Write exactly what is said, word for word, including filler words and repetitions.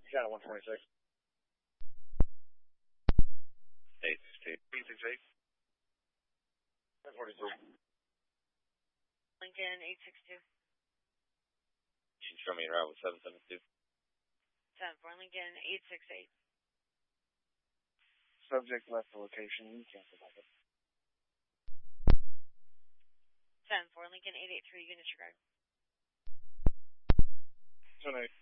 Got it, one twenty-six. eight six two. eight six eight. ten forty-three. Lincoln, eight six two. You can show me your route with seven seven two. seven four, Lincoln, eight six eight. Subject left the location. Cancel back up. seven four, Lincoln, eight eight three, unit regard. Tonight.